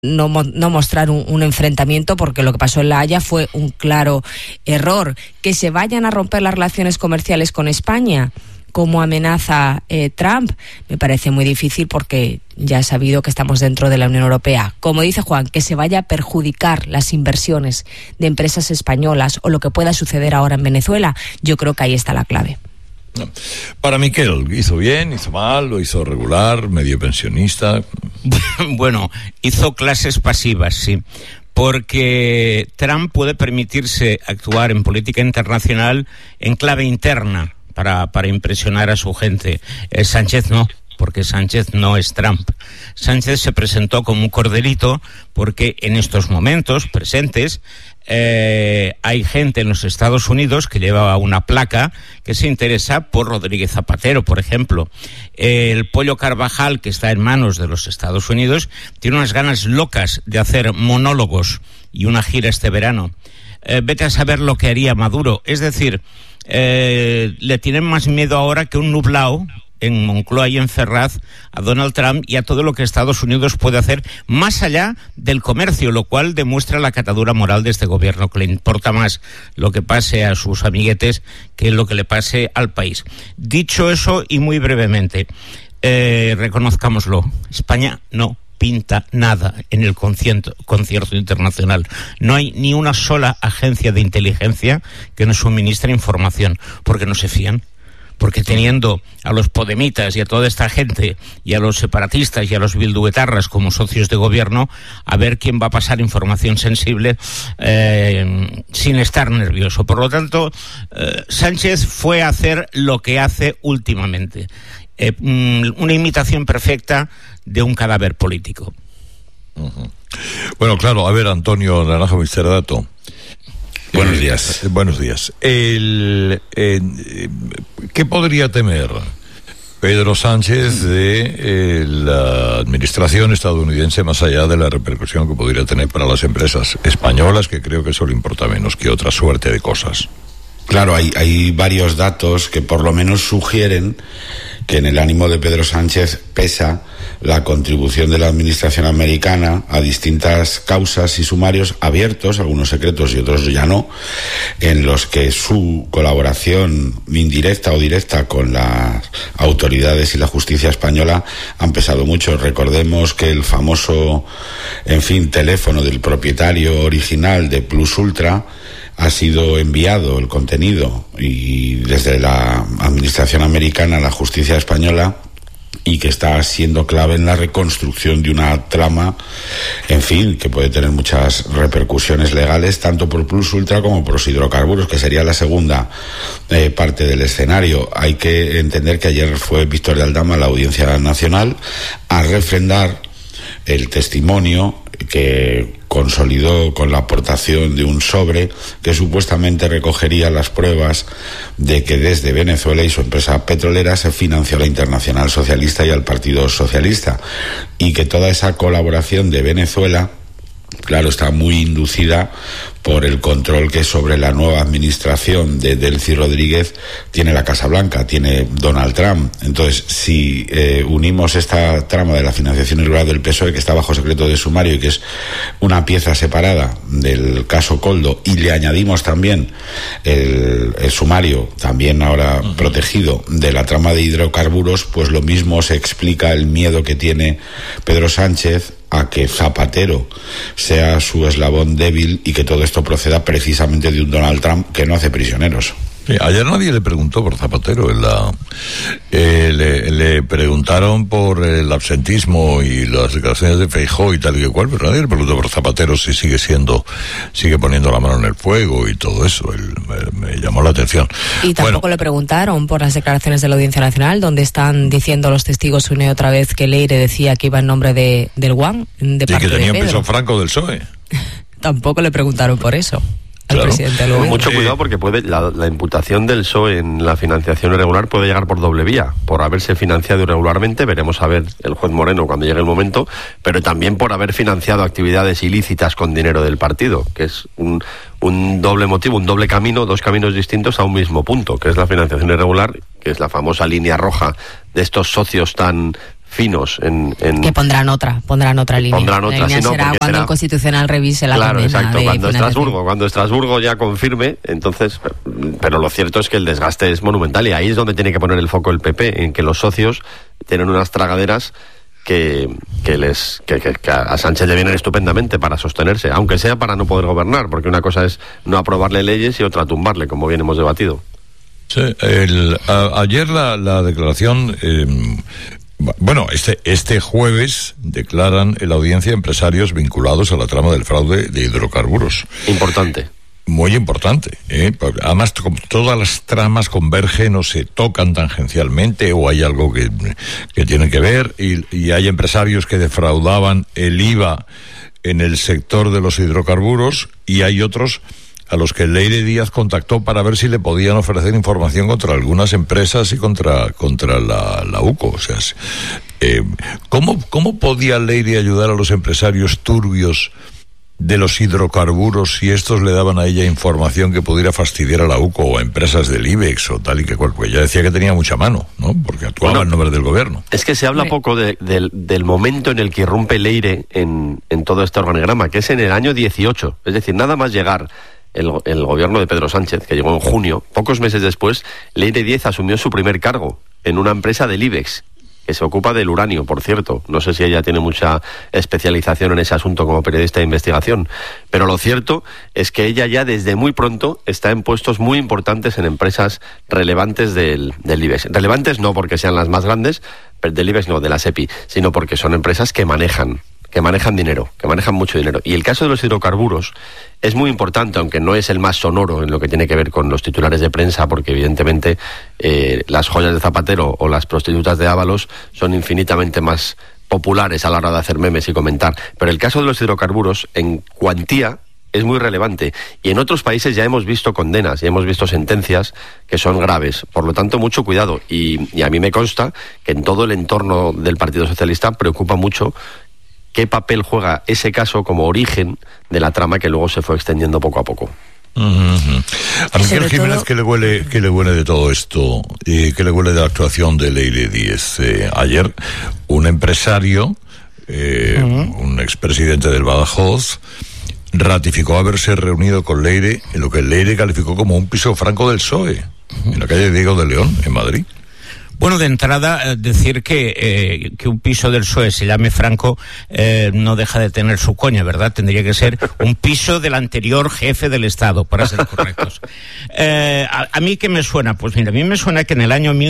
no mostrar un enfrentamiento, porque lo que pasó en La Haya fue un claro error. Que se vayan a romper las relaciones comerciales con España, como amenaza Trump, me parece muy difícil, porque ya he sabido que estamos dentro de la Unión Europea. Como dice Juan, que se vaya a perjudicar las inversiones de empresas españolas o lo que pueda suceder ahora en Venezuela, yo creo que ahí está la clave. Para Miquel, ¿hizo bien, hizo mal, lo hizo regular, medio pensionista? Bueno, hizo clases pasivas, sí. Porque Trump puede permitirse actuar en política internacional en clave interna para impresionar a su gente. Sánchez no, porque Sánchez no es Trump. Sánchez se presentó como un corderito porque en estos momentos presentes hay gente en los Estados Unidos que lleva una placa que se interesa por Rodríguez Zapatero, por ejemplo. El Pollo Carvajal, que está en manos de los Estados Unidos, tiene unas ganas locas de hacer monólogos y una gira este verano. Vete a saber lo que haría Maduro. Es decir, le tienen más miedo ahora que un nublado en Moncloa y en Ferraz a Donald Trump y a todo lo que Estados Unidos puede hacer más allá del comercio, lo cual demuestra la catadura moral de este gobierno, que le importa más lo que pase a sus amiguetes que lo que le pase al país. Dicho eso, y muy brevemente, reconozcámoslo, España no pinta nada en el concierto internacional. No hay ni una sola agencia de inteligencia que nos suministre información, porque no se fían. Porque teniendo a los podemitas y a toda esta gente y a los separatistas y a los bilduetarras como socios de gobierno, a ver quién va a pasar información sensible sin estar nervioso. Por lo tanto, Sánchez fue a hacer lo que hace últimamente, una imitación perfecta de un cadáver político. Uh-huh. Bueno, claro, a ver, Antonio Naranjo Misterdato. Buenos días. Buenos días. ¿Qué podría temer Pedro Sánchez de la administración estadounidense, más allá de la repercusión que podría tener para las empresas españolas, que creo que eso le importa menos que otra suerte de cosas? Claro, hay varios datos que por lo menos sugieren que en el ánimo de Pedro Sánchez pesa la contribución de la administración americana a distintas causas y sumarios abiertos, algunos secretos y otros ya no, en los que su colaboración indirecta o directa con las autoridades y la justicia española han pesado mucho. Recordemos que el famoso, teléfono del propietario original de Plus Ultra ha sido enviado el contenido y desde la administración americana a la justicia española, y que está siendo clave en la reconstrucción de una trama, que puede tener muchas repercusiones legales, tanto por Plus Ultra como por los hidrocarburos, que sería la segunda parte del escenario. Hay que entender que ayer fue Victoria Aldama a la Audiencia Nacional a refrendar el testimonio que consolidó con la aportación de un sobre que supuestamente recogería las pruebas de que desde Venezuela y su empresa petrolera se financió a la Internacional Socialista y al Partido Socialista, y que toda esa colaboración de Venezuela, claro, está muy inducida por el control que sobre la nueva administración de Delcy Rodríguez tiene la Casa Blanca, tiene Donald Trump. Entonces, si unimos esta trama de la financiación irregular del PSOE, que está bajo secreto de sumario y que es una pieza separada del caso Koldo, y le añadimos también el sumario, también ahora protegido, de la trama de hidrocarburos, pues lo mismo se explica el miedo que tiene Pedro Sánchez a que Zapatero sea su eslabón débil y que todo esto proceda precisamente de un Donald Trump que no hace prisioneros. Sí, ayer nadie le preguntó por Zapatero. Le preguntaron por el absentismo y las declaraciones de Feijóo y tal y cual, pero nadie le preguntó por Zapatero si sigue poniendo la mano en el fuego y todo eso. Me llamó la atención. Y tampoco le preguntaron por las declaraciones de la Audiencia Nacional, donde están diciendo los testigos una y otra vez que Leire decía que iba en nombre del UAM, de parte de Pedro. Y que tenía un peso franco del PSOE. Tampoco le preguntaron por eso. Claro. Presidente Mucho cuidado, porque la imputación del PSOE en la financiación irregular puede llegar por doble vía, por haberse financiado irregularmente, veremos a ver el juez Moreno cuando llegue el momento, pero también por haber financiado actividades ilícitas con dinero del partido, que es un doble motivo, un doble camino, dos caminos distintos a un mismo punto, que es la financiación irregular, que es la famosa línea roja de estos socios tan finos en... Que pondrán otra línea. Pondrán otra, la línea será cuando el Constitucional revise la condena. Exacto, de cuando Estrasburgo ya confirme, entonces... Pero lo cierto es que el desgaste es monumental y ahí es donde tiene que poner el foco el PP, en que los socios tienen unas tragaderas que a Sánchez le vienen estupendamente para sostenerse, aunque sea para no poder gobernar, porque una cosa es no aprobarle leyes y otra tumbarle, como bien hemos debatido. Sí, ayer la declaración... Bueno, este jueves declaran en la audiencia empresarios vinculados a la trama del fraude de hidrocarburos. Importante. Muy importante, además todas las tramas convergen o se tocan tangencialmente o hay algo que tiene que ver y hay empresarios que defraudaban el IVA en el sector de los hidrocarburos y hay otros a los que Leire Díaz contactó para ver si le podían ofrecer información contra algunas empresas y contra la UCO. O sea, ¿cómo podía Leire ayudar a los empresarios turbios de los hidrocarburos si estos le daban a ella información que pudiera fastidiar a la UCO o a empresas del IBEX o tal y que cual? Pues ella decía que tenía mucha mano, ¿no? Porque actuaba en nombre del gobierno. Es que se habla poco del momento en el que irrumpe Leire en todo este organigrama, que es en el año 18. Es decir, nada más llegar el gobierno de Pedro Sánchez, que llegó en junio, pocos meses después, Leire Díaz asumió su primer cargo en una empresa del IBEX, que se ocupa del uranio, por cierto. No sé si ella tiene mucha especialización en ese asunto como periodista de investigación, pero lo cierto es que ella ya desde muy pronto está en puestos muy importantes en empresas relevantes del IBEX. Relevantes no porque sean las más grandes, pero del IBEX no, de la SEPI, sino porque son empresas que manejan dinero, que manejan mucho dinero. Y el caso de los hidrocarburos es muy importante, aunque no es el más sonoro en lo que tiene que ver con los titulares de prensa, porque evidentemente las joyas de Zapatero o las prostitutas de Ábalos son infinitamente más populares a la hora de hacer memes y comentar. Pero el caso de los hidrocarburos, en cuantía, es muy relevante. Y en otros países ya hemos visto condenas, ya hemos visto sentencias que son graves. Por lo tanto, mucho cuidado. Y a mí me consta que en todo el entorno del Partido Socialista preocupa mucho qué papel juega ese caso como origen de la trama que luego se fue extendiendo poco a poco. A Miguel Jiménez, ¿qué le huele de todo esto? ¿Qué le huele de la actuación de Leire Díaz? Ayer, un empresario, un expresidente del Badajoz, ratificó haberse reunido con Leire en lo que Leire calificó como un piso franco del PSOE, en la calle Diego de León, en Madrid. Bueno, de entrada, decir que un piso del PSOE se llame franco no deja de tener su coña, ¿verdad? Tendría que ser un piso del anterior jefe del Estado, para ser correctos. ¿A mí qué me suena? Pues mira, a mí me suena que en el año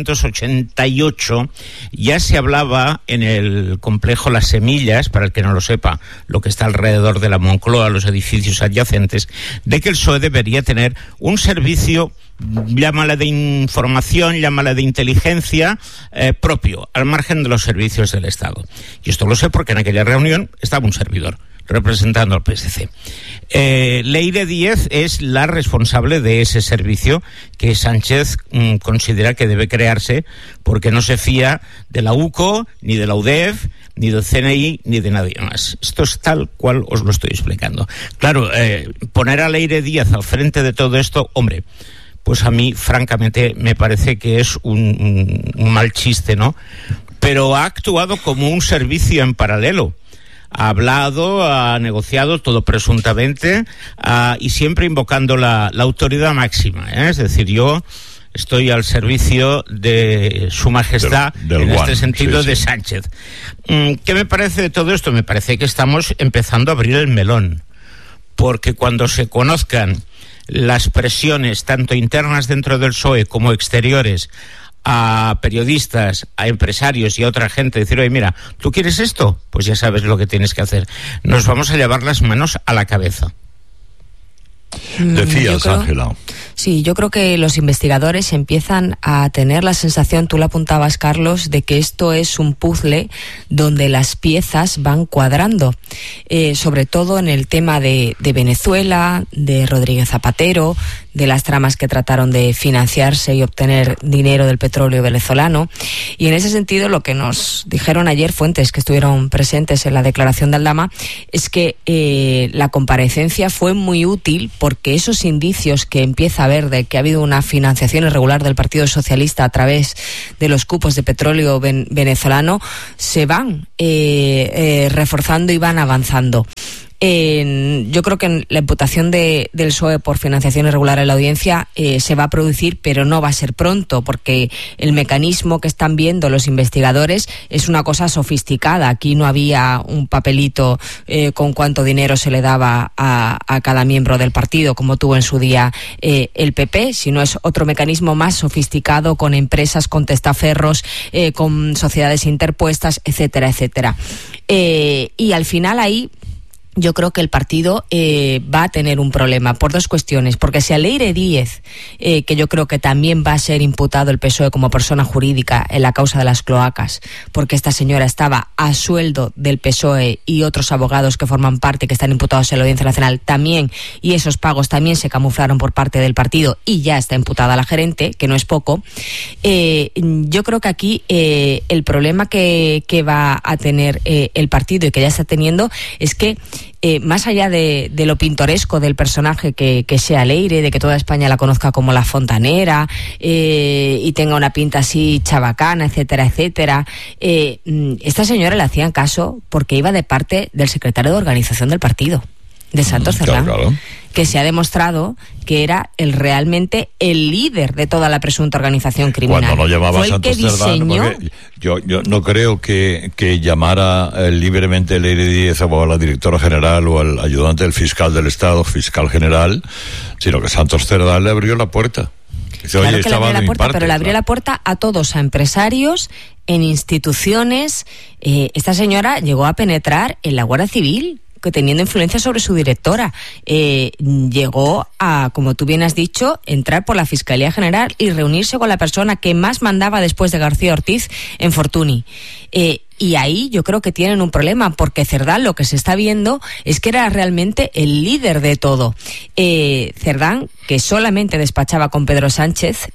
1988 ya se hablaba en el complejo Las Semillas, para el que no lo sepa, lo que está alrededor de la Moncloa, los edificios adyacentes, de que el PSOE debería tener un servicio, llámala de información, llámala de inteligencia, propio, al margen de los servicios del Estado. Y esto lo sé porque en aquella reunión estaba un servidor representando al PSC. Leire Díaz es la responsable de ese servicio que Sánchez considera que debe crearse porque no se fía de la UCO, ni de la UDEF, ni del CNI, ni de nadie más. Esto es tal cual os lo estoy explicando. Claro, poner a Leire Díaz al frente de todo esto, hombre, pues a mí, francamente, me parece que es un mal chiste, ¿no? Pero ha actuado como un servicio en paralelo. Ha hablado, ha negociado, todo presuntamente, y siempre invocando la autoridad máxima, ¿eh? Es decir, yo estoy al servicio de Su Majestad, en este sentido, sí, de Sánchez. ¿Qué me parece de todo esto? Me parece que estamos empezando a abrir el melón, porque cuando se conozcan las presiones, tanto internas dentro del PSOE como exteriores, a periodistas, a empresarios y a otra gente, decir, oye, mira, ¿tú quieres esto? Pues ya sabes lo que tienes que hacer. Nos vamos a llevar las manos a la cabeza. Decías, Ángela. Sí, yo creo que los investigadores empiezan a tener la sensación, tú lo apuntabas, Carlos, de que esto es un puzzle donde las piezas van cuadrando, sobre todo en el tema de Venezuela, de Rodríguez Zapatero, de las tramas que trataron de financiarse y obtener dinero del petróleo venezolano. Y en ese sentido, lo que nos dijeron ayer fuentes que estuvieron presentes en la declaración de Aldama es que la comparecencia fue muy útil porque esos indicios que empieza a saber de que ha habido una financiación irregular del Partido Socialista a través de los cupos de petróleo venezolano, se van reforzando y van avanzando. Yo creo que la imputación del PSOE por financiación irregular en la audiencia se va a producir, pero no va a ser pronto, porque el mecanismo que están viendo los investigadores es una cosa sofisticada. Aquí no había un papelito con cuánto dinero se le daba a cada miembro del partido, como tuvo en su día el PP, sino es otro mecanismo más sofisticado, con empresas, con testaferros, con sociedades interpuestas, etcétera, etcétera. Y al final ahí yo creo que el partido va a tener un problema por dos cuestiones. Porque si a Leire Díez, que yo creo que también va a ser imputado el PSOE como persona jurídica en la causa de las cloacas, porque esta señora estaba a sueldo del PSOE y otros abogados que forman parte, que están imputados en la Audiencia Nacional también, y esos pagos también se camuflaron por parte del partido y ya está imputada la gerente, que no es poco. Yo creo que aquí el problema que va a tener el partido y que ya está teniendo es que más allá de lo pintoresco del personaje que sea Leire, de que toda España la conozca como la fontanera y tenga una pinta así chabacana, etcétera, etcétera, esta señora le hacían caso porque iba de parte del secretario de organización del partido, de Santos Cerdán, claro. Que se ha demostrado que era realmente el líder de toda la presunta organización criminal. Cuando no llamaba fue a Santos Cerdán, porque yo no creo que llamara libremente Leire Díez o a la directora general o al ayudante del fiscal del Estado, fiscal general, sino que Santos Cerdán le abrió la puerta. Dice, claro que le abrió la puerta, pero le abrió la puerta a todos, a empresarios, en instituciones. Esta señora llegó a penetrar en la Guardia Civil, que teniendo influencia sobre su directora, llegó a, como tú bien has dicho, entrar por la Fiscalía General y reunirse con la persona que más mandaba después de García Ortiz en Fortuny. Y ahí yo creo que tienen un problema, porque Cerdán lo que se está viendo es que era realmente el líder de todo. Cerdán, que solamente despachaba con Pedro Sánchez,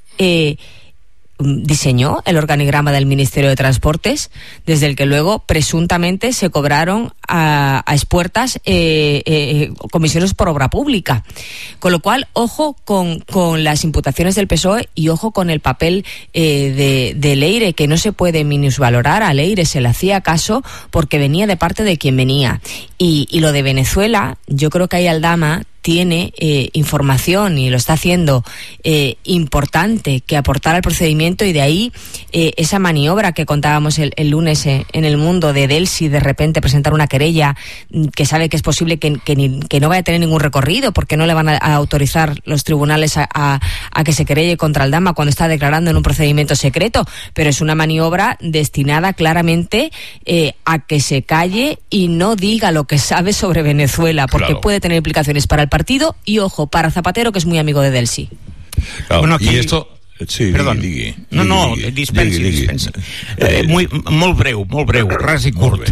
diseñó el organigrama del Ministerio de Transportes, desde el que luego presuntamente se cobraron a expuertas comisiones por obra pública. Con lo cual, ojo con las imputaciones del PSOE y ojo con el papel de Leire, que no se puede minusvalorar. A Leire se le hacía caso porque venía de parte de quien venía. Y lo de Venezuela, yo creo que ahí Aldama tiene información, y lo está haciendo importante, que aportar al procedimiento, y de ahí esa maniobra que contábamos el lunes en El Mundo de Delcy, de repente presentar una querella que sabe que es posible que no vaya a tener ningún recorrido, porque no le van a autorizar los tribunales a que se querelle contra Aldama cuando está declarando en un procedimiento secreto, pero es una maniobra destinada claramente a que se calle y no diga lo que sabe sobre Venezuela, porque claro, puede tener implicaciones para el partido y, ojo, para Zapatero, que es muy amigo de Delcy. Claro, bueno, aquí, y esto... Sí, perdón, dispensi. Molt breu, ras i curt.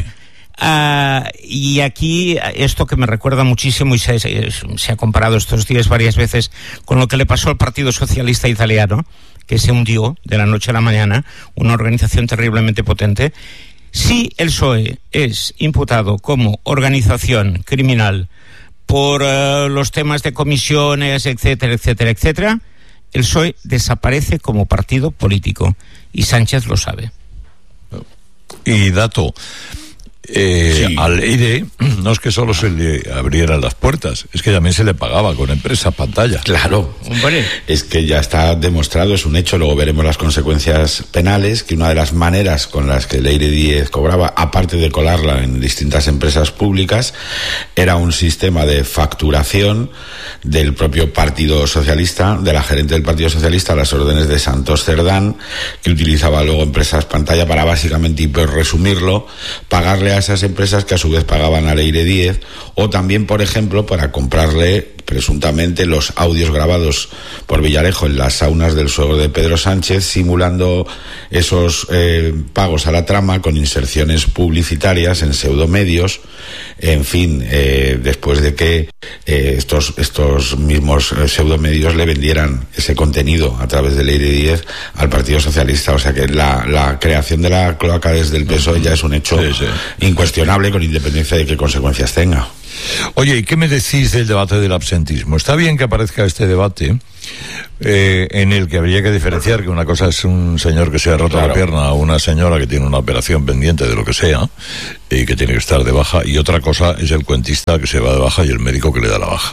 Y aquí esto que me recuerda muchísimo, y se ha comparado estos días varias veces con lo que le pasó al Partido Socialista Italiano, que se hundió de la noche a la mañana, una organización terriblemente potente. Si el PSOE es imputado como organización criminal por los temas de comisiones, etcétera, etcétera, etcétera, el PSOE desaparece como partido político, y Sánchez lo sabe. Y dato, Sí. Al Leire no es que solo se le abrieran las puertas, es que también se le pagaba con empresa pantalla. Claro, Hombre. Es que ya está demostrado, es un hecho, luego veremos las consecuencias penales, que una de las maneras con las que Leire Díez cobraba, aparte de colarla en distintas empresas públicas, era un sistema de facturación del propio Partido Socialista, de la gerente del Partido Socialista, a las órdenes de Santos Cerdán, que utilizaba luego empresas pantalla para básicamente, y por resumirlo, pagarle a esas empresas que a su vez pagaban a Leire Díez, o también, por ejemplo, para comprarle presuntamente los audios grabados por Villarejo en las saunas del suegro de Pedro Sánchez, simulando esos pagos a la trama con inserciones publicitarias en pseudomedios, en fin, después de que estos mismos pseudomedios le vendieran ese contenido a través de Leire Díez al Partido Socialista. O sea que la creación de la cloaca desde el PSOE ya es un hecho incuestionable, con independencia de qué consecuencias tenga. Oye, ¿y qué me decís del debate del absentismo? Está bien que aparezca este debate en el que habría que diferenciar que una cosa es un señor que se ha roto la pierna o una señora que tiene una operación pendiente de lo que sea y que tiene que estar de baja, y otra cosa es el cuentista que se va de baja y el médico que le da la baja.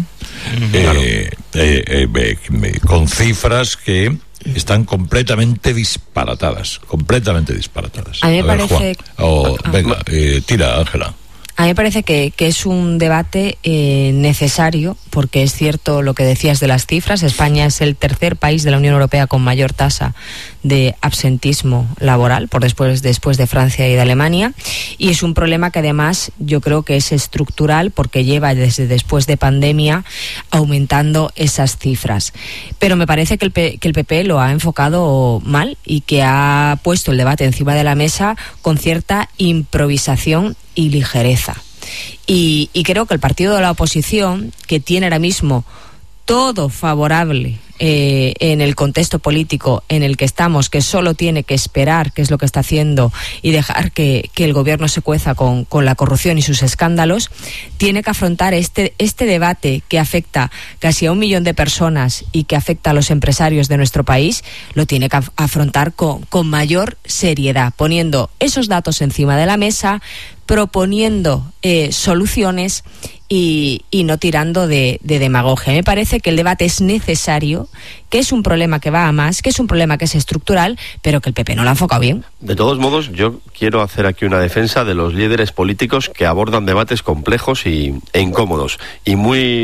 Con cifras que están completamente disparatadas. A mí me parece... Venga, tira, Ángela. A mí me parece que es un debate necesario, porque es cierto lo que decías de las cifras. España es el tercer país de la Unión Europea con mayor tasa de absentismo laboral, después de Francia y de Alemania, y es un problema que además yo creo que es estructural, porque lleva desde después de pandemia aumentando esas cifras. Pero me parece que el PP lo ha enfocado mal y que ha puesto el debate encima de la mesa con cierta improvisación y ligereza. Y creo que el partido de la oposición, que tiene ahora mismo todo favorable en el contexto político en el que estamos, que solo tiene que esperar, que es lo que está haciendo, y dejar que el gobierno se cueza con la corrupción y sus escándalos, tiene que afrontar este debate que afecta casi a 1 millón de personas y que afecta a los empresarios de nuestro país. Lo tiene que afrontar con mayor seriedad, poniendo esos datos encima de la mesa, proponiendo soluciones y no tirando de demagogia. Me parece que el debate es necesario, que es un problema que va a más, que es un problema que es estructural, pero que el PP no lo ha enfocado bien. De todos modos, yo quiero hacer aquí una defensa de los líderes políticos que abordan debates complejos e incómodos y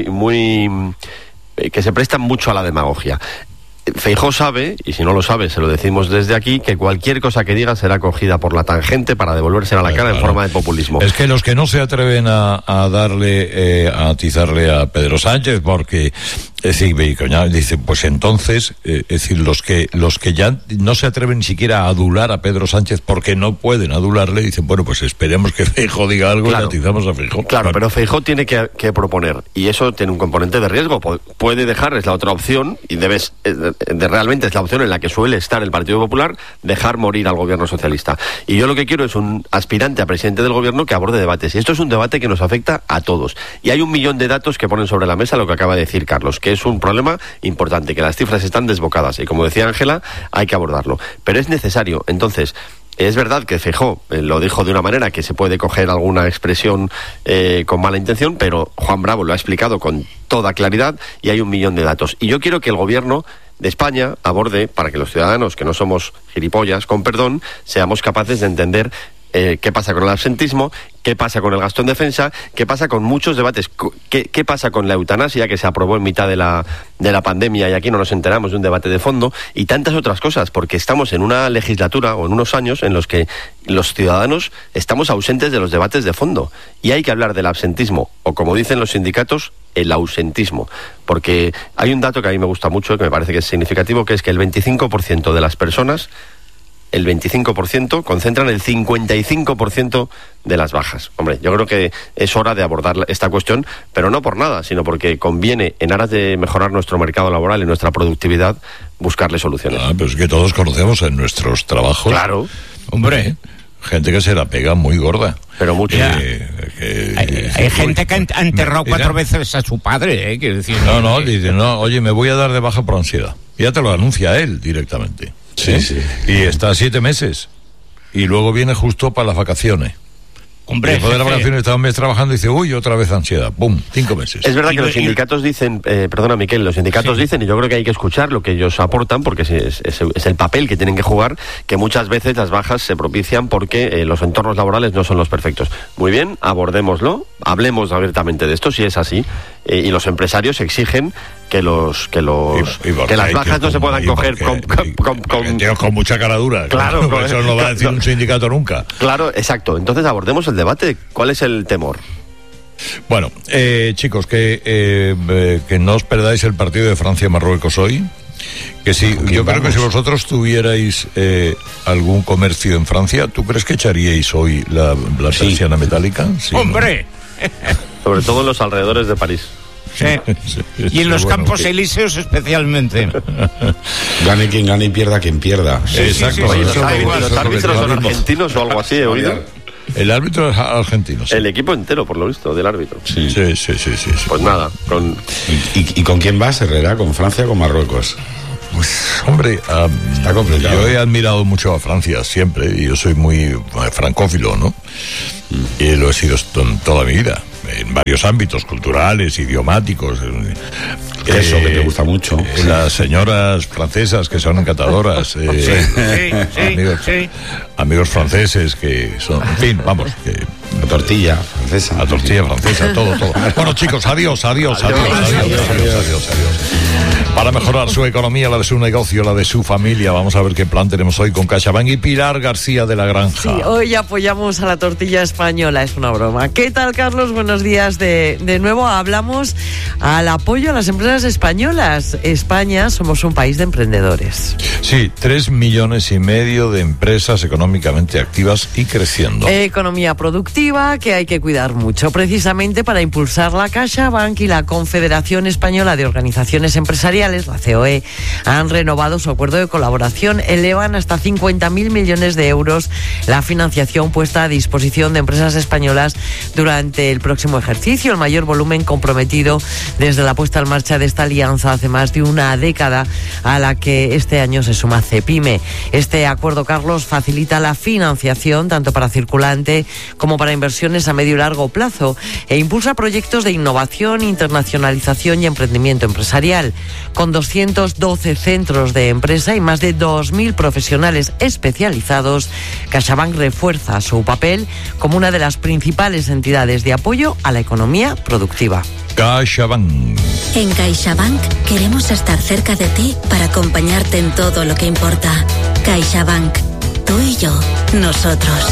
que se prestan mucho a la demagogia. Feijóo sabe, y si no lo sabe, se lo decimos desde aquí, que cualquier cosa que diga será cogida por la tangente para devolverse a la cara en forma de populismo. Es que los que no se atreven a atizarle a Pedro Sánchez, porque es decir, dice, pues entonces, es decir, los que ya no se atreven ni siquiera a adular a Pedro Sánchez porque no pueden adularle, dicen, bueno, pues esperemos que Feijóo diga algo, claro, y atizamos a Feijóo. Claro, pero Feijóo tiene que proponer, y eso tiene un componente de riesgo. Puede dejar, es la otra opción, y realmente es la opción en la que suele estar el Partido Popular, dejar morir al gobierno socialista. Y yo lo que quiero es un aspirante a presidente del gobierno que aborde debates, y esto es un debate que nos afecta a todos. Y hay 1 millón de datos que ponen sobre la mesa lo que acaba de decir Carlos, que es un problema importante, que las cifras están desbocadas, y como decía Ángela, hay que abordarlo. Pero es necesario. Entonces, es verdad que Feijóo lo dijo de una manera que se puede coger alguna expresión con mala intención, pero Juan Bravo lo ha explicado con toda claridad y hay 1 millón de datos. Y yo quiero que el gobierno de España aborde, para que los ciudadanos, que no somos gilipollas, con perdón, seamos capaces de entender qué pasa con el absentismo, qué pasa con el gasto en defensa, qué pasa con muchos debates, qué pasa con la eutanasia, que se aprobó en mitad de la pandemia y aquí no nos enteramos de un debate de fondo, y tantas otras cosas, porque estamos en una legislatura o en unos años en los que los ciudadanos estamos ausentes de los debates de fondo, y hay que hablar del absentismo, o como dicen los sindicatos, el ausentismo, porque hay un dato que a mí me gusta mucho, que me parece que es significativo, que es que el 25% de las personas, el 25% concentran el 55% de las bajas. Hombre, yo creo que es hora de abordar esta cuestión, pero no por nada, sino porque conviene, en aras de mejorar nuestro mercado laboral y nuestra productividad, buscarle soluciones. Pero es que todos conocemos en nuestros trabajos. Claro. Hombre, gente que se la pega muy gorda. Pero mucho. Hay gente que ha enterrado 4 veces a su padre, quiero decir. No, dice, oye, me voy a dar de baja por ansiedad. Ya te lo anuncia él directamente. Sí. Y está 7 meses. Y luego viene justo para las vacaciones. Hombre, después de las vacaciones está 1 mes trabajando y dice, uy, otra vez ansiedad. ¡Pum! 5 meses. Es verdad que los sindicatos dicen, perdona Miquel, los sindicatos dicen, y yo creo que hay que escuchar lo que ellos aportan, porque es el papel que tienen que jugar, que muchas veces las bajas se propician porque los entornos laborales no son los perfectos. Muy bien, abordémoslo, hablemos abiertamente de esto, si es así, y los empresarios exigen que las bajas no se puedan coger con mucha cara dura. Claro, eso no va a decir un sindicato nunca. Claro, exacto. Entonces abordemos el debate. ¿Cuál es el temor? Bueno, chicos, que no os perdáis el partido de Francia-Marruecos hoy. Que sí, yo creo que si vosotros tuvierais algún comercio en Francia, ¿tú crees que echaríais hoy la persiana metálica? Sí, ¡hombre! ¿no? Sobre todo en los alrededores de París. Sí. Y en los campos elíseos especialmente. Gane quien gane y pierda quien pierda. Exacto. ¿Los árbitros son argentinos o algo así, he oído? El árbitro es argentino. Sí. El equipo entero, por lo visto, del árbitro. Sí. Pues nada. ¿Y con quién vas, Herrera? ¿Con Francia o con Marruecos? Pues, hombre, está complicado. Yo he admirado mucho a Francia siempre, y yo soy muy francófilo, ¿no? Y lo he sido toda mi vida, en varios ámbitos culturales, idiomáticos. Eso que te gusta mucho. Las señoras francesas que son encantadoras. Amigos franceses que son, en fin, vamos, que la tortilla francesa, todo. Bueno, chicos, adiós. Para mejorar su economía, la de su negocio, la de su familia, vamos a ver qué plan tenemos hoy con CaixaBank y Pilar García de la Granja. Sí, hoy apoyamos a la tortilla española, es una broma. ¿Qué tal, Carlos? Buenos días de nuevo. Hablamos al apoyo a las empresas españolas. España, somos un país de emprendedores. Sí, 3,5 millones de empresas económicamente activas y creciendo. Economía productiva que hay que cuidar mucho. Precisamente para impulsar la CaixaBank y la Confederación Española de Organizaciones Empresariales, la COE, han renovado su acuerdo de colaboración. Elevan hasta 50.000 millones de euros la financiación puesta a disposición de empresas españolas durante el próximo ejercicio, el mayor volumen comprometido desde la puesta en marcha de esta alianza hace más de una década, a la que este año se suma Cepime. Este acuerdo, Carlos, facilita la financiación tanto para circulante como para inversiones a medio y largo plazo e impulsa proyectos de innovación, internacionalización y emprendimiento empresarial. Con 212 centros de empresa y más de 2.000 profesionales especializados, CaixaBank refuerza su papel como una de las principales entidades de apoyo a la economía productiva. CaixaBank. En CaixaBank queremos estar cerca de ti para acompañarte en todo lo que importa. CaixaBank. Tú y yo. Nosotros.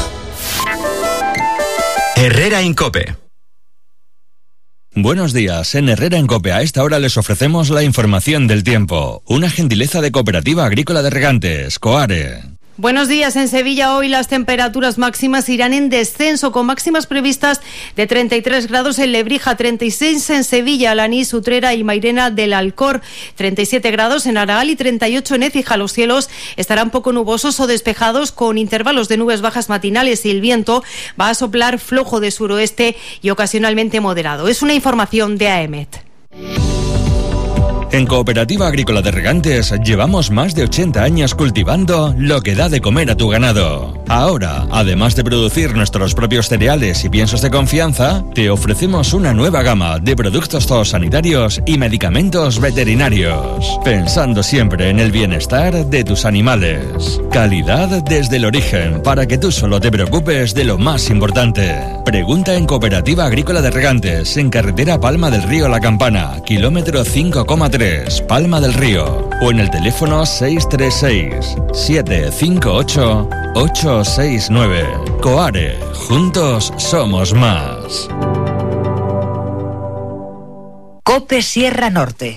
Herrera en COPE. Buenos días, en Herrera en COPE a esta hora les ofrecemos la información del tiempo. Una gentileza de Cooperativa Agrícola de Regantes, COARE. Buenos días. En Sevilla hoy las temperaturas máximas irán en descenso, con máximas previstas de 33 grados en Lebrija, 36 en Sevilla, Alanís, Utrera y Mairena del Alcor, 37 grados en Araal y 38 en Écija. Los cielos estarán poco nubosos o despejados, con intervalos de nubes bajas matinales, y el viento va a soplar flojo de suroeste y ocasionalmente moderado. Es una información de AEMET. En Cooperativa Agrícola de Regantes llevamos más de 80 años cultivando lo que da de comer a tu ganado. Ahora, además de producir nuestros propios cereales y piensos de confianza, te ofrecemos una nueva gama de productos zoosanitarios y medicamentos veterinarios, pensando siempre en el bienestar de tus animales. Calidad desde el origen, para que tú solo te preocupes de lo más importante. Pregunta en Cooperativa Agrícola de Regantes, en carretera Palma del Río La Campana, kilómetro 5,3. Palma del Río, o en el teléfono 636-758-869. COARE, juntos somos más. COPE Sierra Norte.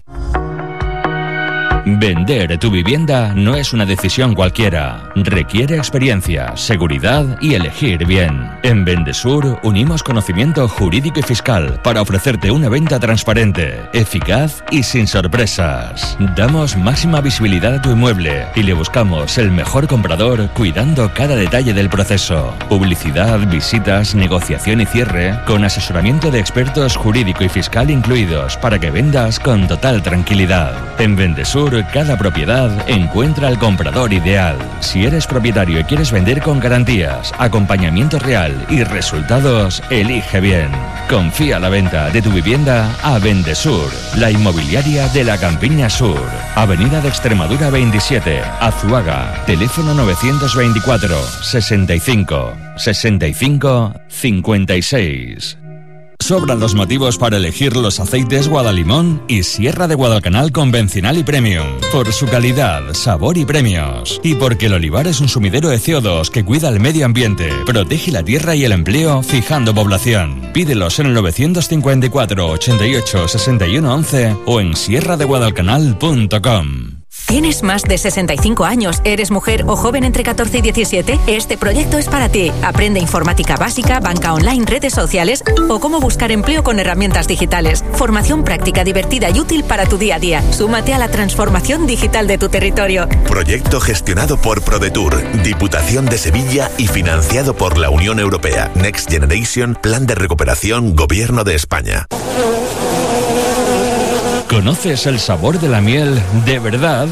Vender tu vivienda no es una decisión cualquiera. Requiere experiencia, seguridad y elegir bien. En Vendesur unimos conocimiento jurídico y fiscal para ofrecerte una venta transparente, eficaz y sin sorpresas. Damos máxima visibilidad a tu inmueble y le buscamos el mejor comprador, cuidando cada detalle del proceso. Publicidad, visitas, negociación y cierre, con asesoramiento de expertos jurídico y fiscal incluidos, para que vendas con total tranquilidad. En Vendesur, cada propiedad encuentra al comprador ideal. Si eres propietario y quieres vender con garantías, acompañamiento real y resultados, elige bien. Confía la venta de tu vivienda a Vendesur, la inmobiliaria de la Campiña Sur. Avenida de Extremadura 27, Azuaga. Teléfono 924 65 65 56. Sobran los motivos para elegir los aceites Guadalimón y Sierra de Guadalcanal convencional y premium, por su calidad, sabor y premios. Y porque el olivar es un sumidero de CO2 que cuida el medio ambiente, protege la tierra y el empleo, fijando población. Pídelos en el 954 88 61 11 o en sierradeguadalcanal.com. ¿Tienes más de 65 años? ¿Eres mujer o joven entre 14 y 17? Este proyecto es para ti. Aprende informática básica, banca online, redes sociales o cómo buscar empleo con herramientas digitales. Formación práctica, divertida y útil para tu día a día. Súmate a la transformación digital de tu territorio. Proyecto gestionado por ProDetour, Diputación de Sevilla y financiado por la Unión Europea. Next Generation, Plan de Recuperación, Gobierno de España. ¿Conoces el sabor de la miel de verdad?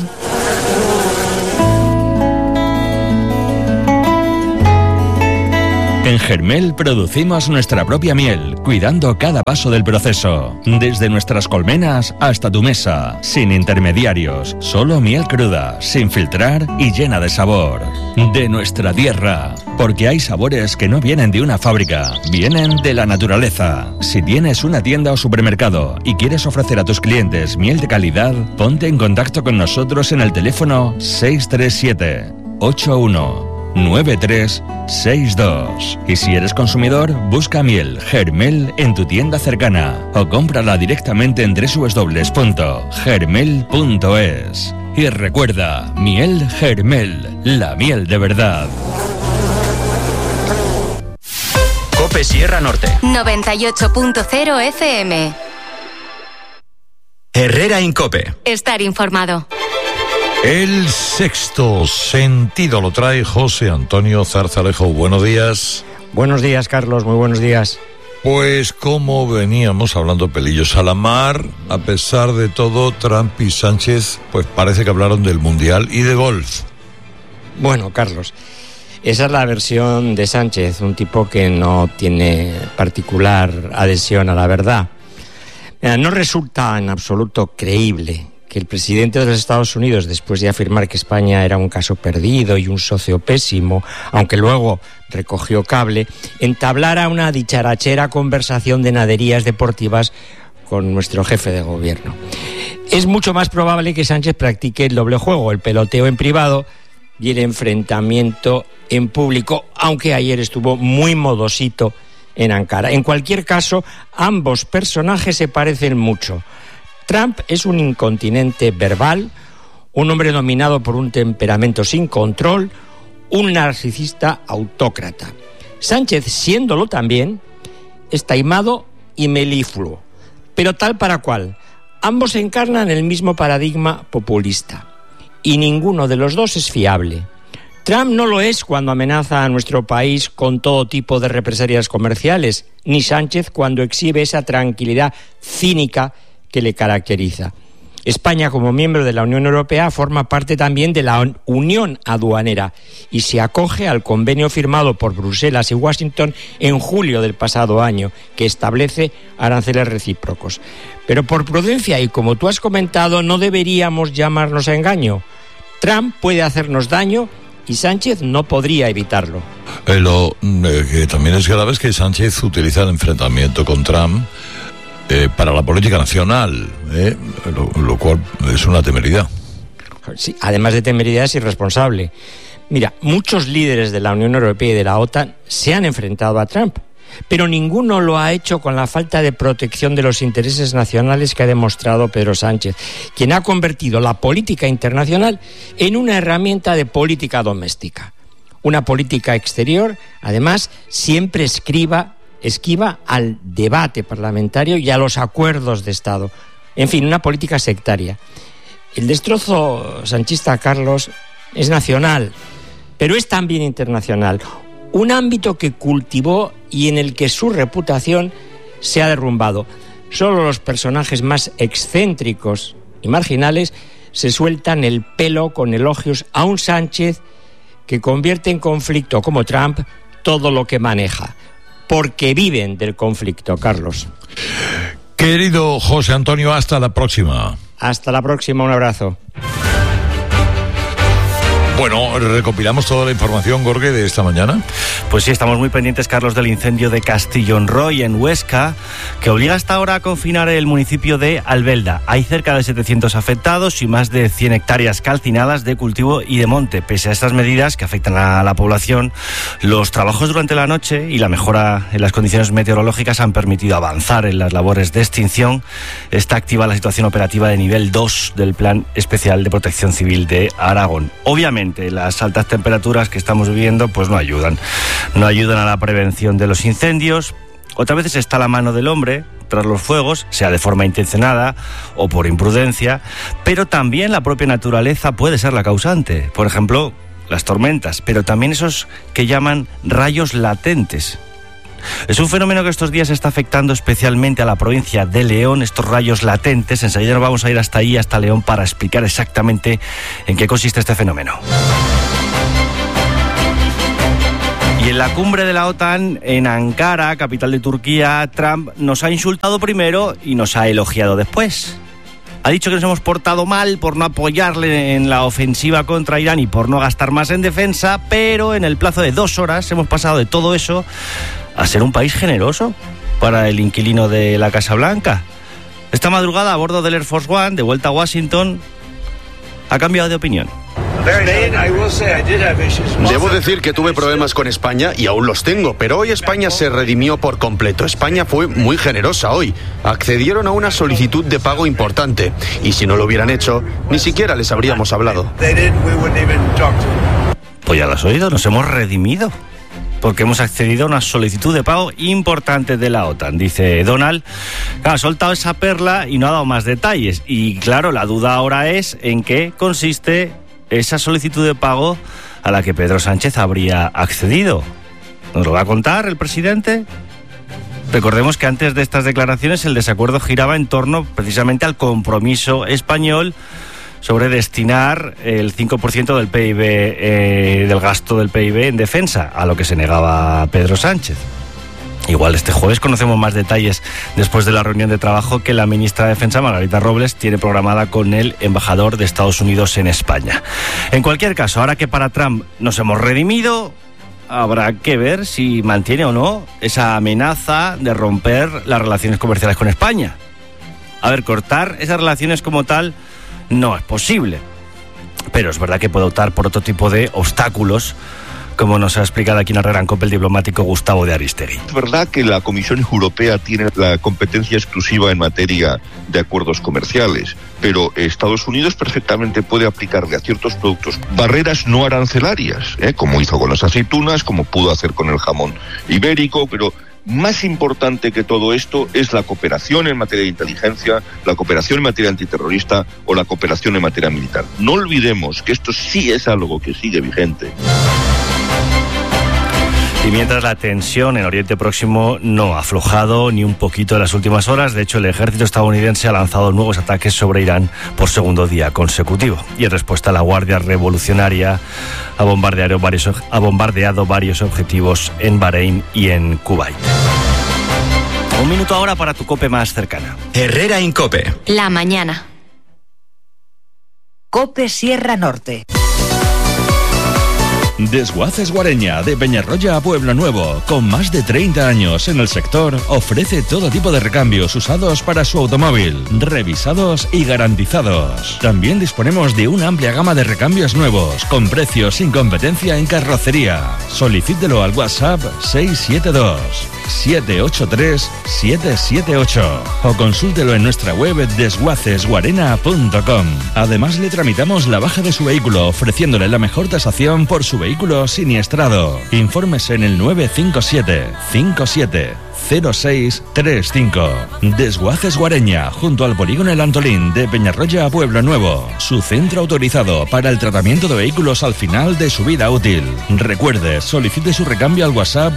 En Germel producimos nuestra propia miel, cuidando cada paso del proceso. Desde nuestras colmenas hasta tu mesa, sin intermediarios, solo miel cruda, sin filtrar y llena de sabor. De nuestra tierra, porque hay sabores que no vienen de una fábrica, vienen de la naturaleza. Si tienes una tienda o supermercado y quieres ofrecer a tus clientes miel de calidad, ponte en contacto con nosotros en el teléfono 637 81 9362. Y si eres consumidor, busca miel Germel en tu tienda cercana o cómprala directamente en www.germel.es. Y recuerda, miel Germel, la miel de verdad. COPE Sierra Norte 98.0 FM. Herrera Incope. Estar informado. El sexto sentido lo trae José Antonio Zarzalejo. Buenos días. Buenos días, Carlos. Muy buenos días. Pues como veníamos hablando pelillos a la mar, a pesar de todo, Trump y Sánchez pues parece que hablaron del Mundial y de golf. Bueno, Carlos, esa es la versión de Sánchez, un tipo que no tiene particular adhesión a la verdad. No resulta en absoluto creíble que el presidente de los Estados Unidos, después de afirmar que España era un caso perdido y un socio pésimo, aunque luego recogió cable, entablara una dicharachera conversación de naderías deportivas con nuestro jefe de gobierno. Es mucho más probable que Sánchez practique el doble juego, el peloteo en privado y el enfrentamiento en público, aunque ayer estuvo muy modosito en Ankara. En cualquier caso, ambos personajes se parecen mucho. Trump es un incontinente verbal, un hombre dominado por un temperamento sin control, un narcisista autócrata. Sánchez, siéndolo también, es taimado y melífluo, pero tal para cual. Ambos encarnan el mismo paradigma populista, y ninguno de los dos es fiable. Trump no lo es cuando amenaza a nuestro país con todo tipo de represalias comerciales, ni Sánchez cuando exhibe esa tranquilidad cínica que le caracteriza. España, como miembro de la Unión Europea, forma parte también de la Unión Aduanera y se acoge al convenio firmado por Bruselas y Washington en julio del pasado año, que establece aranceles recíprocos. Pero por prudencia y como tú has comentado, no deberíamos llamarnos a engaño. Trump puede hacernos daño y Sánchez no podría evitarlo. Lo que también es grave es que Sánchez utiliza el enfrentamiento con Trump para la política nacional, lo cual es una temeridad. Sí, además de temeridad es irresponsable. Mira, muchos líderes de la Unión Europea y de la OTAN se han enfrentado a Trump, pero ninguno lo ha hecho con la falta de protección de los intereses nacionales que ha demostrado Pedro Sánchez, quien ha convertido la política internacional en una herramienta de política doméstica. Una política exterior, además, siempre esquiva al debate parlamentario y a los acuerdos de Estado. En fin, una política sectaria. El destrozo sanchista, Carlos, es nacional, pero es también internacional. Un ámbito que cultivó y en el que su reputación se ha derrumbado. Solo los personajes más excéntricos y marginales se sueltan el pelo con elogios a un Sánchez que convierte en conflicto, como Trump, todo lo que maneja. Porque viven del conflicto, Carlos. Querido José Antonio, hasta la próxima. Hasta la próxima, un abrazo. Bueno, recopilamos toda la información, Jorge, de esta mañana. Pues sí, estamos muy pendientes, Carlos, del incendio de Castillonroy en Huesca, que obliga hasta ahora a confinar el municipio de Albelda. Hay cerca de 700 afectados y más de 100 hectáreas calcinadas de cultivo y de monte. Pese a estas medidas que afectan a la población, los trabajos durante la noche y la mejora en las condiciones meteorológicas han permitido avanzar en las labores de extinción. Está activa la situación operativa de nivel 2 del Plan Especial de Protección Civil de Aragón. Obviamente, las altas temperaturas que estamos viviendo pues no ayudan a la prevención de los incendios. Otras veces está la mano del hombre tras los fuegos, sea de forma intencionada o por imprudencia, pero también la propia naturaleza puede ser la causante. Por ejemplo, las tormentas, pero también esos que llaman rayos latentes. Es un fenómeno que estos días está afectando especialmente a la provincia de León, estos rayos latentes. Enseguida nos vamos a ir hasta ahí, hasta León, para explicar exactamente en qué consiste este fenómeno. Y en la cumbre de la OTAN, en Ankara, capital de Turquía, Trump nos ha insultado primero y nos ha elogiado después. Ha dicho que nos hemos portado mal por no apoyarle en la ofensiva contra Irán y por no gastar más en defensa, pero en el plazo de 2 horas hemos pasado de todo eso a ser un país generoso para el inquilino de la Casa Blanca. Esta madrugada, a bordo del Air Force One, de vuelta a Washington, ha cambiado de opinión. Debo decir que tuve problemas con España y aún los tengo, pero hoy España se redimió por completo. España fue muy generosa hoy. Accedieron a una solicitud de pago importante y si no lo hubieran hecho, ni siquiera les habríamos hablado. Pues ya lo has oído, nos hemos redimido porque hemos accedido a una solicitud de pago importante de la OTAN, dice Donald. Ha soltado esa perla y no ha dado más detalles. Y claro, la duda ahora es en qué consiste esa solicitud de pago a la que Pedro Sánchez habría accedido. ¿Nos lo va a contar el presidente? Recordemos que antes de estas declaraciones el desacuerdo giraba en torno precisamente al compromiso español sobre destinar el 5% del PIB, del gasto del PIB en defensa, a lo que se negaba Pedro Sánchez. Igual este jueves conocemos más detalles después de la reunión de trabajo que la ministra de Defensa, Margarita Robles, tiene programada con el embajador de Estados Unidos en España. En cualquier caso, ahora que para Trump nos hemos redimido, habrá que ver si mantiene o no esa amenaza de romper las relaciones comerciales con España. A ver, cortar esas relaciones como tal no es posible, pero es verdad que puede optar por otro tipo de obstáculos, como nos ha explicado aquí en Herrera en COPE el diplomático Gustavo de Aristegui. Es verdad que la Comisión Europea tiene la competencia exclusiva en materia de acuerdos comerciales, pero Estados Unidos perfectamente puede aplicarle a ciertos productos barreras no arancelarias, como hizo con las aceitunas, como pudo hacer con el jamón ibérico, pero más importante que todo esto es la cooperación en materia de inteligencia, la cooperación en materia antiterrorista o la cooperación en materia militar. No olvidemos que esto sí es algo que sigue vigente. Y mientras la tensión en Oriente Próximo no ha aflojado ni un poquito en las últimas horas, de hecho el ejército estadounidense ha lanzado nuevos ataques sobre Irán por segundo día consecutivo. Y en respuesta, la Guardia Revolucionaria ha bombardeado varios objetivos en Bahrein y en Kuwait. Un minuto ahora para tu COPE más cercana. Herrera en COPE. La mañana. COPE Sierra Norte. Desguaces Guareña, de Peñarroya a Pueblo Nuevo, con más de 30 años en el sector, ofrece todo tipo de recambios usados para su automóvil, revisados y garantizados. También disponemos de una amplia gama de recambios nuevos, con precios sin competencia en carrocería. Solicítelo al WhatsApp 672-783-778 o consúltelo en nuestra web desguacesguarena.com. Además, le tramitamos la baja de su vehículo, ofreciéndole la mejor tasación por su vehículo siniestrado. Infórmese en el 957-570635. Desguaces Guareña, junto al polígono El Antolín de Peñarroya a Pueblo Nuevo. Su centro autorizado para el tratamiento de vehículos al final de su vida útil. Recuerde, solicite su recambio al WhatsApp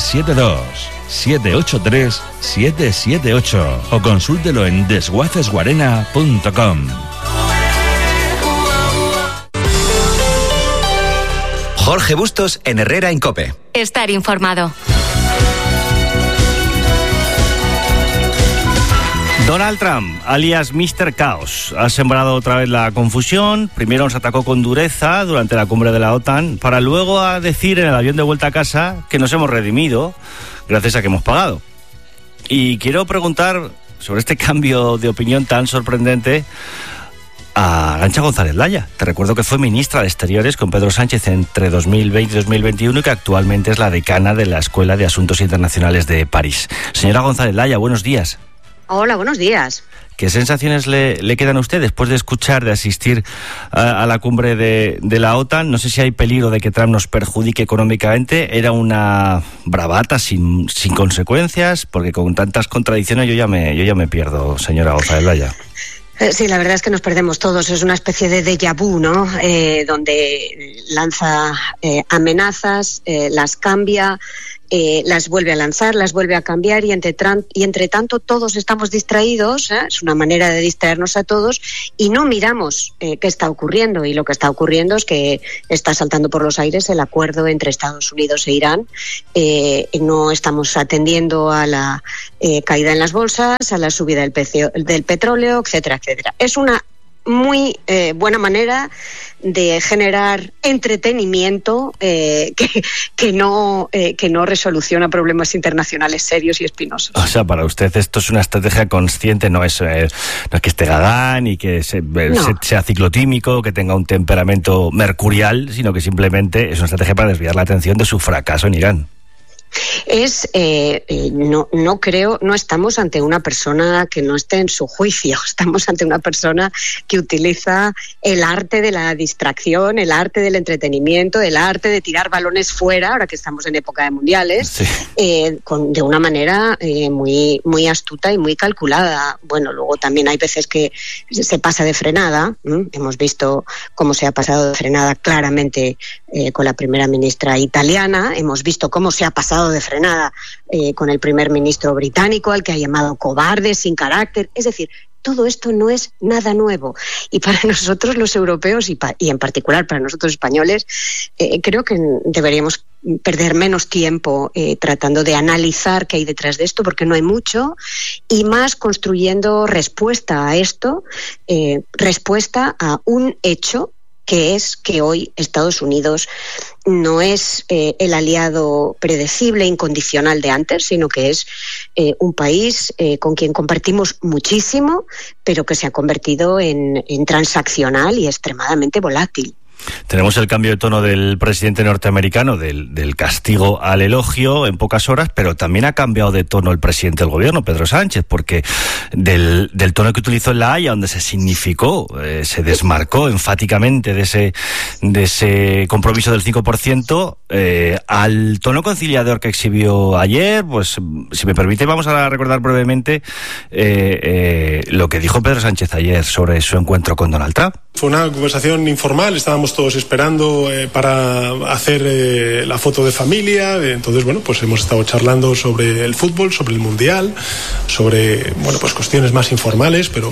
672-783-778 o consúltelo en desguacesguarena.com. Jorge Bustos en Herrera en COPE. Estar informado. Donald Trump, alias Mr. Caos, ha sembrado otra vez la confusión. Primero nos atacó con dureza durante la cumbre de la OTAN, para luego decir en el avión de vuelta a casa que nos hemos redimido gracias a que hemos pagado. Y quiero preguntar sobre este cambio de opinión tan sorprendente a Arantxa González Laya. Te recuerdo que fue ministra de Exteriores con Pedro Sánchez entre 2020 y 2021 y que actualmente es la decana de la Escuela de Asuntos Internacionales de París. Señora González Laya, buenos días. Hola, buenos días. ¿Qué sensaciones le quedan a usted después de escuchar, de asistir a la cumbre de la OTAN? No sé si hay peligro de que Trump nos perjudique económicamente. ¿Era una bravata sin consecuencias? Porque con tantas contradicciones yo ya me pierdo, señora González Laya. Sí, la verdad es que nos perdemos todos. Es una especie de déjà vu, ¿no? Donde lanza amenazas, las cambia, las vuelve a lanzar, las vuelve a cambiar y entre tanto todos estamos distraídos, es una manera de distraernos a todos y no miramos qué está ocurriendo, y lo que está ocurriendo es que está saltando por los aires el acuerdo entre Estados Unidos e Irán. No estamos atendiendo a la caída en las bolsas, a la subida del petróleo, etcétera, etcétera. Es una muy buena manera de generar entretenimiento que no resoluciona problemas internacionales serios y espinosos. O sea, para usted esto es una estrategia consciente, no es que esté gadán y que sea ciclotímico, que tenga un temperamento mercurial, sino que simplemente es una estrategia para desviar la atención de su fracaso en Irán. No estamos ante una persona que no esté en su juicio, estamos ante una persona que utiliza el arte de la distracción, el arte del entretenimiento, el arte de tirar balones fuera, ahora que estamos en época de mundiales, sí. De una manera muy, muy astuta y muy calculada. Bueno, luego también hay veces que se pasa de frenada, hemos visto cómo se ha pasado de frenada claramente con la primera ministra italiana, hemos visto cómo se ha pasado de frenada con el primer ministro británico, al que ha llamado cobarde, sin carácter. Es decir, todo esto no es nada nuevo. Y para nosotros los europeos y en particular para nosotros españoles, creo que deberíamos perder menos tiempo tratando de analizar qué hay detrás de esto, porque no hay mucho, y más construyendo respuesta a esto, respuesta a un hecho, que es que hoy Estados Unidos no es el aliado predecible, incondicional de antes, sino que es un país con quien compartimos muchísimo, pero que se ha convertido en transaccional y extremadamente volátil. Tenemos el cambio de tono del presidente norteamericano, del castigo al elogio en pocas horas, pero también ha cambiado de tono el presidente del gobierno, Pedro Sánchez, porque del tono que utilizó en La Haya, donde se significó, se desmarcó enfáticamente de ese compromiso del 5%, al tono conciliador que exhibió ayer. Pues, si me permite, vamos a recordar brevemente lo que dijo Pedro Sánchez ayer sobre su encuentro con Donald Trump. Fue una conversación informal, estábamos todos esperando para hacer la foto de familia, entonces pues hemos estado charlando sobre el fútbol, sobre el mundial, sobre pues cuestiones más informales, pero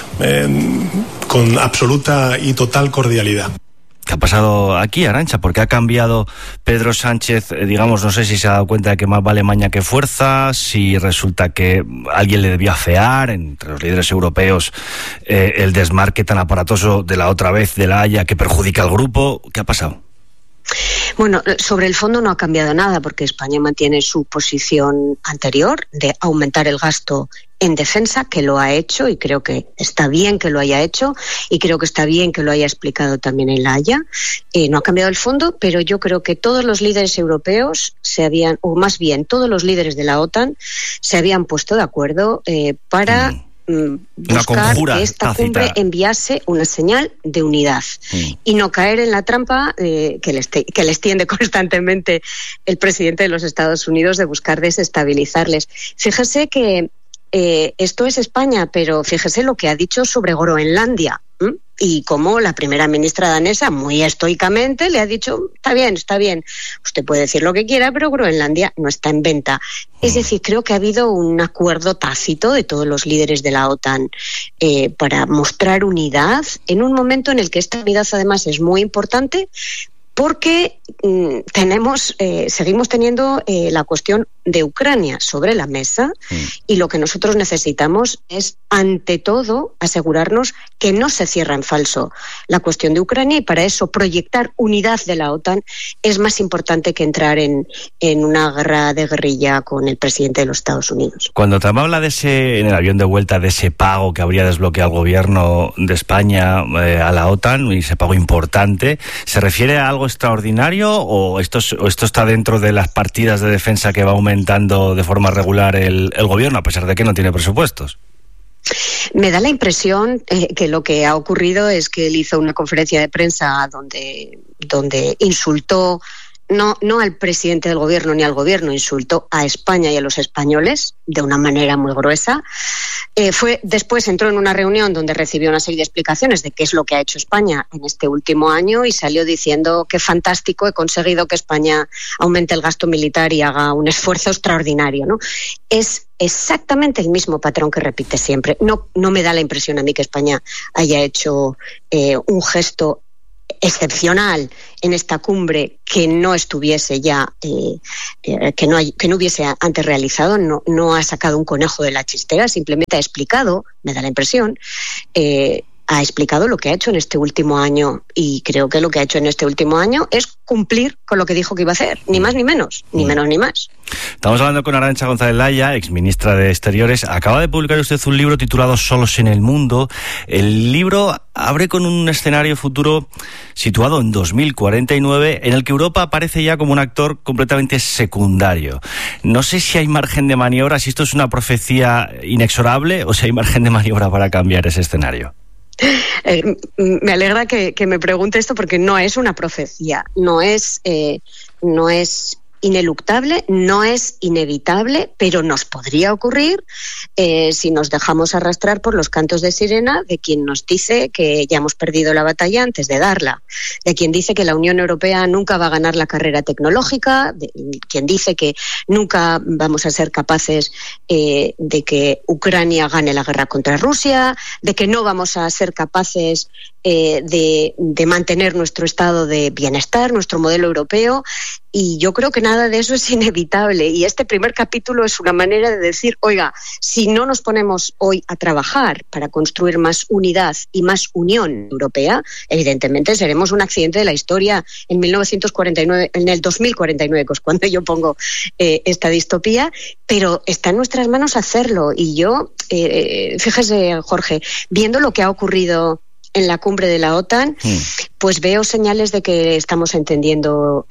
con absoluta y total cordialidad. ¿Qué ha pasado aquí, Arantxa? ¿Por qué ha cambiado Pedro Sánchez? Digamos, no sé si se ha dado cuenta de que más vale maña que fuerza, si resulta que alguien le debía afear entre los líderes europeos el desmarque tan aparatoso de la otra vez de La Haya que perjudica al grupo. ¿Qué ha pasado? Bueno, sobre el fondo no ha cambiado nada, porque España mantiene su posición anterior de aumentar el gasto en defensa, que lo ha hecho, y creo que está bien que lo haya hecho, y creo que está bien que lo haya explicado también en La Haya. No ha cambiado el fondo, pero yo creo que todos los líderes europeos o más bien todos los líderes de la OTAN se habían puesto de acuerdo para buscar que esta cumbre enviase una señal de unidad y no caer en la trampa que les tiende constantemente el presidente de los Estados Unidos de buscar desestabilizarles. Fíjese que esto es España, pero fíjese lo que ha dicho sobre Groenlandia, y cómo la primera ministra danesa muy estoicamente le ha dicho: está bien, usted puede decir lo que quiera, pero Groenlandia no está en venta. Es decir, creo que ha habido un acuerdo tácito de todos los líderes de la OTAN para mostrar unidad en un momento en el que esta unidad además es muy importante, porque seguimos teniendo la cuestión de Ucrania sobre la mesa y lo que nosotros necesitamos es, ante todo, asegurarnos que no se cierra en falso la cuestión de Ucrania, y para eso proyectar unidad de la OTAN es más importante que entrar en una guerra de guerrilla con el presidente de los Estados Unidos. Cuando Trump habla en el avión de vuelta, de ese pago que habría desbloqueado el gobierno de España a la OTAN, y ese pago importante, ¿se refiere a algo extraordinario o esto está dentro de las partidas de defensa que va aumentando de forma regular el gobierno, a pesar de que no tiene presupuestos? Me da la impresión que lo que ha ocurrido es que él hizo una conferencia de prensa donde insultó no al presidente del gobierno ni al gobierno, insultó a España y a los españoles de una manera muy gruesa. Después entró en una reunión donde recibió una serie de explicaciones de qué es lo que ha hecho España en este último año y salió diciendo que fantástico, he conseguido que España aumente el gasto militar y haga un esfuerzo extraordinario, ¿no? Es exactamente el mismo patrón que repite siempre. No me da la impresión a mí que España haya hecho un gesto excepcional en esta cumbre que no estuviese ya, que no hubiese antes realizado. No ha sacado un conejo de la chistera, simplemente ha explicado, me da la impresión, ha explicado lo que ha hecho en este último año, y creo que lo que ha hecho en este último año es cumplir con lo que dijo que iba a hacer, ni más ni menos, ni menos ni más. Estamos hablando con Arantxa González Laya, exministra de Exteriores. Acaba de publicar usted un libro titulado Solos en el Mundo. El libro abre con un escenario futuro situado en 2049, en el que Europa aparece ya como un actor completamente secundario. No sé si hay margen de maniobra, si esto es una profecía inexorable o si hay margen de maniobra para cambiar ese escenario. Me alegra que me pregunte esto, porque no es una profecía, no es ineluctable, no es inevitable, pero nos podría ocurrir si nos dejamos arrastrar por los cantos de sirena de quien nos dice que ya hemos perdido la batalla antes de darla, de quien dice que la Unión Europea nunca va a ganar la carrera tecnológica, de quien dice que nunca vamos a ser capaces de que Ucrania gane la guerra contra Rusia, de que no vamos a ser capaces de mantener nuestro estado de bienestar, nuestro modelo europeo. Y yo creo que nada de eso es inevitable. Y este primer capítulo es una manera de decir, oiga, si no nos ponemos hoy a trabajar para construir más unidad y más unión europea, evidentemente seremos un accidente de la historia en 1949, en el 2049, que es cuando yo pongo esta distopía, pero está en nuestras manos hacerlo. Y yo, fíjese, Jorge, viendo lo que ha ocurrido en la cumbre de la OTAN, pues veo señales de que estamos entendiendo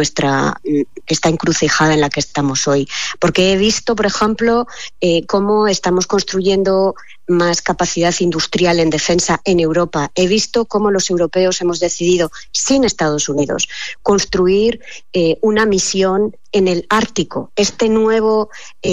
esta encrucijada en la que estamos hoy. Porque he visto, por ejemplo, cómo estamos construyendo más capacidad industrial en defensa en Europa. He visto cómo los europeos hemos decidido, sin Estados Unidos, construir una misión en el Ártico, este nuevo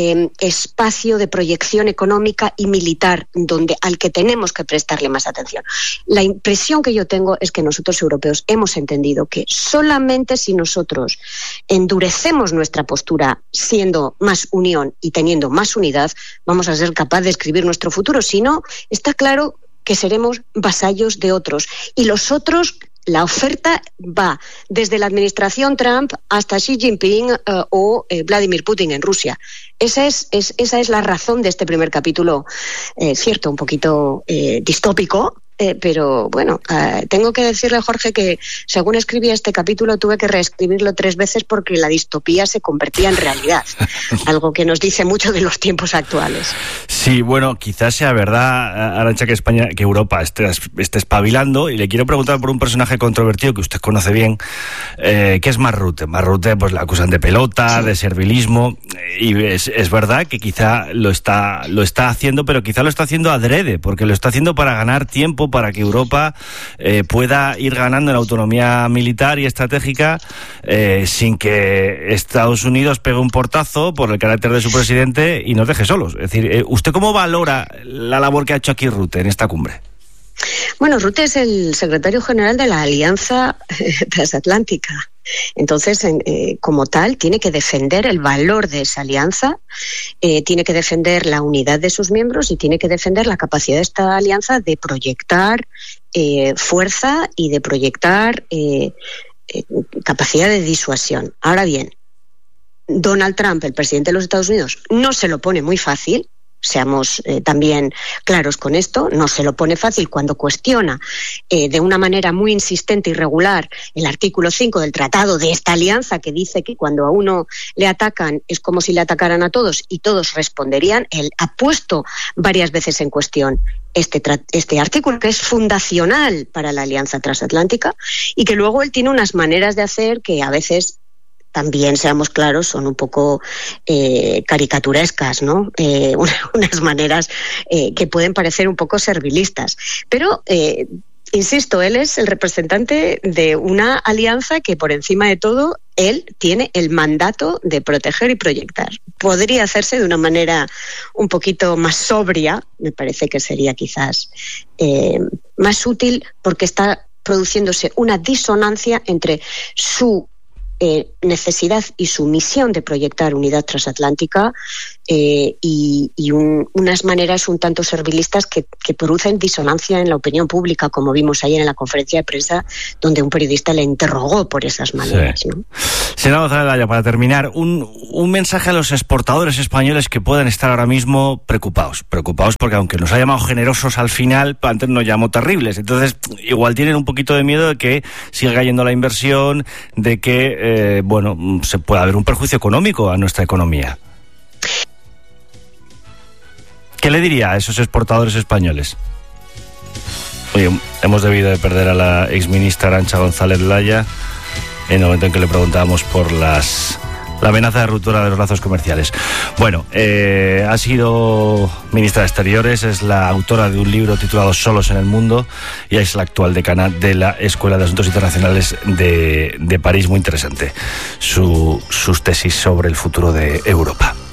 espacio de proyección económica y militar al que tenemos que prestarle más atención. La impresión que yo tengo es que nosotros europeos hemos entendido que solamente si nosotros endurecemos nuestra postura siendo más unión y teniendo más unidad, vamos a ser capaces de escribir nuestro futuro. Si no, está claro que seremos vasallos de otros. Y los otros, la oferta va desde la administración Trump hasta Xi Jinping o Vladimir Putin en Rusia. Esa es la razón de este primer capítulo, cierto, un poquito distópico. Pero bueno, tengo que decirle, Jorge, que según escribí este capítulo tuve que reescribirlo 3 veces porque la distopía se convertía en realidad, algo que nos dice mucho de los tiempos actuales. Sí, bueno, quizás sea verdad, Arantxa, que Europa esté espabilando, y le quiero preguntar por un personaje controvertido que usted conoce bien, que es Mark Rutte. Mark Rutte, pues la acusan de pelota, sí, de servilismo, y es verdad que quizá lo está haciendo, pero quizá lo está haciendo adrede, porque lo está haciendo para ganar tiempo, para que Europa pueda ir ganando en autonomía militar y estratégica sin que Estados Unidos pegue un portazo por el carácter de su presidente y nos deje solos. Es decir, ¿usted cómo valora la labor que ha hecho aquí Rutte en esta cumbre? Bueno, Rutte es el secretario general de la Alianza Transatlántica. Entonces, como tal, tiene que defender el valor de esa alianza, tiene que defender la unidad de sus miembros y tiene que defender la capacidad de esta alianza de proyectar fuerza y de proyectar capacidad de disuasión. Ahora bien, Donald Trump, el presidente de los Estados Unidos, no se lo pone muy fácil. Seamos también claros con esto, no se lo pone fácil cuando cuestiona de una manera muy insistente y regular el artículo 5 del tratado de esta alianza, que dice que cuando a uno le atacan es como si le atacaran a todos y todos responderían. Él ha puesto varias veces en cuestión este artículo, que es fundacional para la alianza transatlántica, y que luego él tiene unas maneras de hacer que a veces, también seamos claros, son un poco caricaturescas, ¿no? Unas maneras que pueden parecer un poco servilistas. Pero, insisto, él es el representante de una alianza que, por encima de todo, él tiene el mandato de proteger y proyectar. Podría hacerse de una manera un poquito más sobria, me parece que sería quizás más útil, porque está produciéndose una disonancia entre su necesidad y su misión de proyectar unidad transatlántica y unas maneras un tanto servilistas que producen disonancia en la opinión pública, como vimos ayer en la conferencia de prensa, donde un periodista le interrogó por esas maneras. Sí. ¿No? Senador González Laya, para terminar, un mensaje a los exportadores españoles que puedan estar ahora mismo preocupados porque aunque nos ha llamado generosos al final, antes nos llamó terribles. Entonces, igual tienen un poquito de miedo de que siga cayendo la inversión, de que se pueda haber un perjuicio económico a nuestra economía. ¿Qué le diría a esos exportadores españoles? Oye, hemos debido de perder a la exministra Arantxa González Laya en el momento en que le preguntábamos por la amenaza de ruptura de los lazos comerciales. Bueno, ha sido ministra de Exteriores, es la autora de un libro titulado Solos en el Mundo y es la actual decana de la Escuela de Asuntos Internacionales de París. Muy interesante sus tesis sobre el futuro de Europa.